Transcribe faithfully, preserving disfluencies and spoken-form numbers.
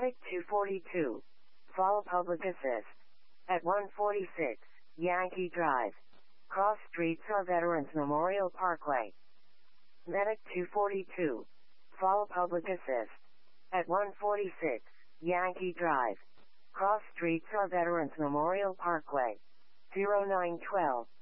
Medic two forty-two. Fall Public Assist. At one forty-six, Yankee Drive. Cross Streets or Veterans Memorial Parkway. Medic two forty-two. Fall Public Assist. At one forty-six, Yankee Drive. Cross Streets or Veterans Memorial Parkway. zero nine one two.